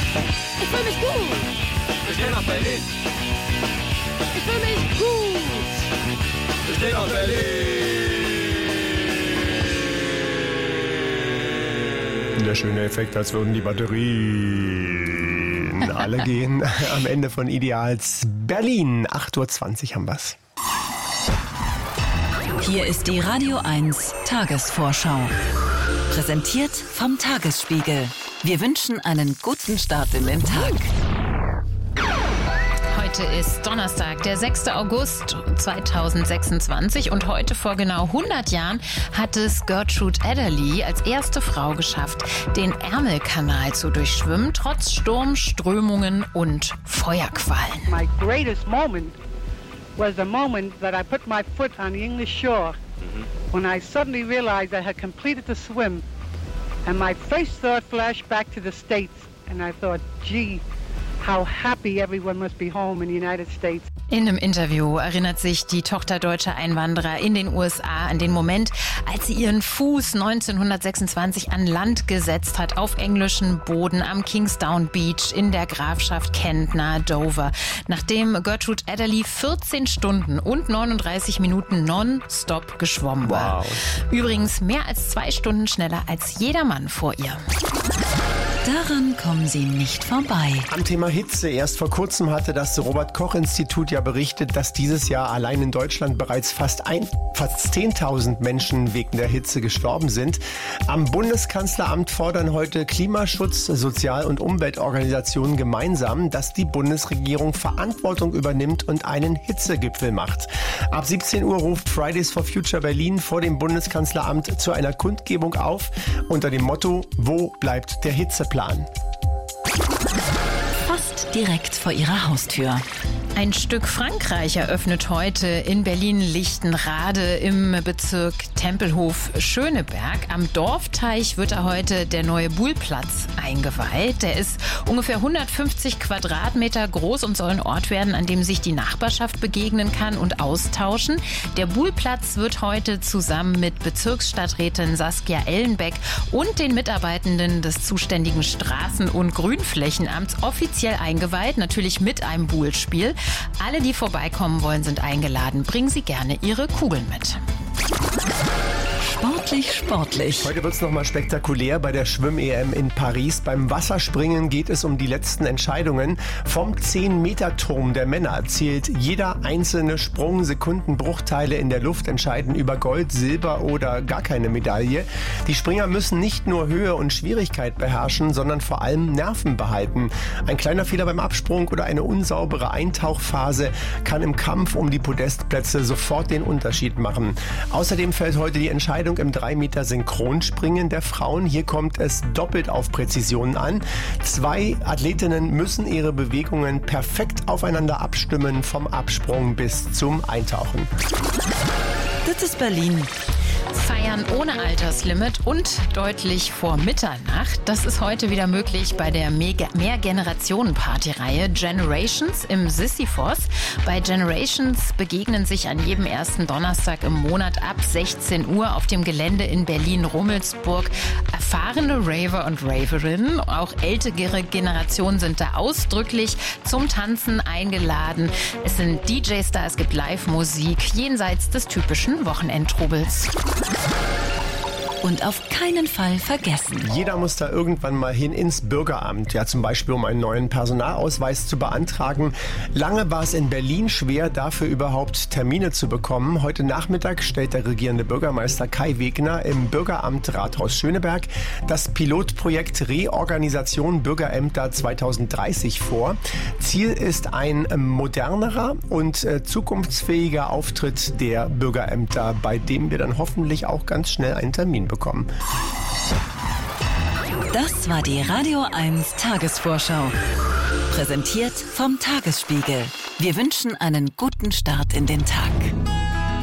Ich fühle mich gut. Ich geh nach Berlin. Ich fühle mich gut. Ich geh nach Berlin. Der schöne Effekt, als würden die Batterien alle gehen. Am Ende von Ideals Berlin. 8.20 Uhr haben wir's. Hier ist die Radio 1 Tagesvorschau. Präsentiert vom Tagesspiegel. Wir wünschen einen guten Start in den Tag. Heute ist Donnerstag, der 6. August 2026 und heute vor genau 100 Jahren hat es Gertrude Adderley als erste Frau geschafft, den Ärmelkanal zu durchschwimmen, trotz Sturm, Strömungen und Feuerquallen. My greatest moment was the moment that I put my foot on the English shore when I suddenly realized I had completed the swim and my first thought flashed back to the States and I thought, gee, how happy everyone must be home in the United States. In einem Interview erinnert sich die Tochter deutscher Einwanderer in den USA an den Moment, als sie ihren Fuß 1926 an Land gesetzt hat, auf englischem Boden am Kingsdown Beach in der Grafschaft Kent nahe Dover, nachdem Gertrude Adderley 14 Stunden und 39 Minuten nonstop geschwommen war. Wow. Übrigens mehr als 2 Stunden schneller als jeder Mann vor ihr. Daran kommen Sie nicht vorbei. Am Thema Hitze. Erst vor kurzem hatte das Robert-Koch-Institut ja berichtet, dass dieses Jahr allein in Deutschland bereits fast 10.000 Menschen wegen der Hitze gestorben sind. Am Bundeskanzleramt fordern heute Klimaschutz-, Sozial- und Umweltorganisationen gemeinsam, dass die Bundesregierung Verantwortung übernimmt und einen Hitzegipfel macht. Ab 17 Uhr ruft Fridays for Future Berlin vor dem Bundeskanzleramt zu einer Kundgebung auf unter dem Motto: Wo bleibt der Hitzeplan? Fast direkt vor Ihrer Haustür. Ein Stück Frankreich eröffnet heute in Berlin-Lichtenrade im Bezirk Tempelhof-Schöneberg. Am Dorfteich wird heute der neue Buhlplatz eingeweiht. Der ist ungefähr 150 Quadratmeter groß und soll ein Ort werden, an dem sich die Nachbarschaft begegnen kann und austauschen. Der Buhlplatz wird heute zusammen mit Bezirksstadträtin Saskia Ellenbeck und den Mitarbeitenden des zuständigen Straßen- und Grünflächenamts offiziell eingeweiht, natürlich mit einem Buhlspiel. Alle, die vorbeikommen wollen, sind eingeladen. Bringen Sie gerne Ihre Kugeln mit. Sportlich. Heute wird es nochmal spektakulär bei der Schwimm-EM in Paris. Beim Wasserspringen geht es um die letzten Entscheidungen. Vom 10-Meter-Turm der Männer zählt jeder einzelne Sprung. Sekundenbruchteile in der Luft entscheiden über Gold, Silber oder gar keine Medaille. Die Springer müssen nicht nur Höhe und Schwierigkeit beherrschen, sondern vor allem Nerven behalten. Ein kleiner Fehler beim Absprung oder eine unsaubere Eintauchphase kann im Kampf um die Podestplätze sofort den Unterschied machen. Außerdem fällt heute die Entscheidung im 3-Meter Synchronspringen der Frauen. Hier kommt es doppelt auf Präzision an. 2 Athletinnen müssen ihre Bewegungen perfekt aufeinander abstimmen, vom Absprung bis zum Eintauchen. Das ist Berlin. Feiern ohne Alterslimit und deutlich vor Mitternacht. Das ist heute wieder möglich bei der Mehrgenerationen-Party-Reihe Generations im Sisyphos. Bei Generations begegnen sich an jedem ersten Donnerstag im Monat ab 16 Uhr auf dem Gelände in Berlin-Rummelsburg erfahrene Raver und Raverinnen. Auch ältere Generationen sind da ausdrücklich zum Tanzen eingeladen. Es sind DJs da, es gibt Live-Musik jenseits des typischen Wochenendtrubels. Und auf keinen Fall vergessen. Jeder muss da irgendwann mal hin ins Bürgeramt, ja zum Beispiel um einen neuen Personalausweis zu beantragen. Lange war es in Berlin schwer, dafür überhaupt Termine zu bekommen. Heute Nachmittag stellt der regierende Bürgermeister Kai Wegner im Bürgeramt Rathaus Schöneberg das Pilotprojekt Reorganisation Bürgerämter 2030 vor. Ziel ist ein modernerer und zukunftsfähiger Auftritt der Bürgerämter, bei dem wir dann hoffentlich auch ganz schnell einen Termin bekommen. Das war die Radio 1 Tagesvorschau. Präsentiert vom Tagesspiegel. Wir wünschen einen guten Start in den Tag.